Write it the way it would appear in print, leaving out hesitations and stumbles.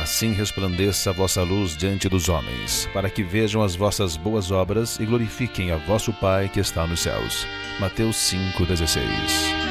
Assim resplandeça a vossa luz diante dos homens, para que vejam as vossas boas obras e glorifiquem a vosso Pai que está nos céus. Mateus 5,16.